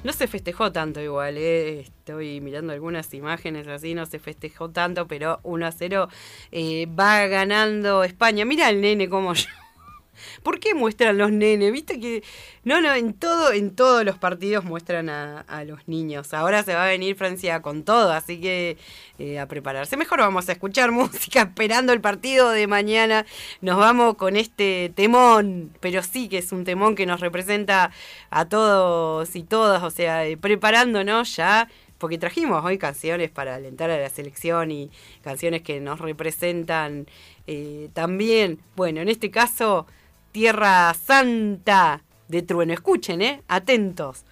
No se festejó tanto igual, ¿eh? Estoy mirando algunas imágenes así, no se festejó tanto, pero 1-0 va ganando España. Mira el nene como yo. ¿Por qué muestran los nenes? Viste que no, en todos los partidos muestran a los niños. Ahora se va a venir Francia con todo, así que a prepararse. Mejor vamos a escuchar música esperando el partido de mañana. Nos vamos con este temón, pero sí que es un temón que nos representa a todos y todas, o sea, preparándonos ya. Porque trajimos hoy canciones para alentar a la selección y canciones que nos representan también. Bueno, en este caso, Tierra Santa de Trueno. Escuchen, atentos.